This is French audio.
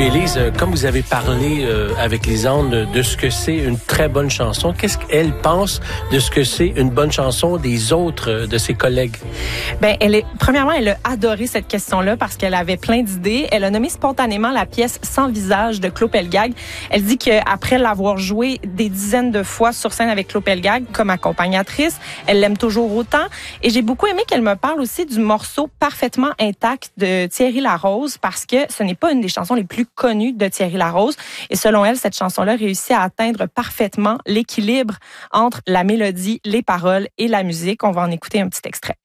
puis Élise, comme vous avez parlé avec Lisanne de ce que c'est une très bonne chanson, qu'est-ce qu'elle pense de ce que c'est une bonne chanson des autres, de ses collègues? Ben, premièrement, elle a adoré cette question-là parce qu'elle avait plein d'idées. Elle a nommé spontanément la pièce Sans visage de Claude Pelgag. Elle dit qu'après l'avoir jouée des dizaines de fois sur scène avec Claude Pelgag comme accompagnatrice, elle l'aime toujours autant. Et j'ai beaucoup aimé qu'elle me parle aussi du morceau Parfaitement intact de Thierry Larose parce que ce n'est pas une des chansons les plus connues de Thierry Larose. Et selon elle, cette chanson-là réussit à atteindre parfaitement l'équilibre entre la mélodie, les paroles et la musique. On va en écouter un petit extrait.